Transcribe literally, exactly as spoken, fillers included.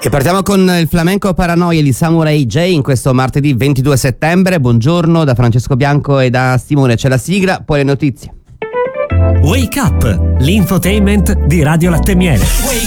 E partiamo con il flamenco Paranoia di Samurai J in questo martedì ventidue settembre. Buongiorno da Francesco Bianco e da Simone, c'è la sigla, poi le notizie. Wake Up, l'infotainment di Radio Latte Miele.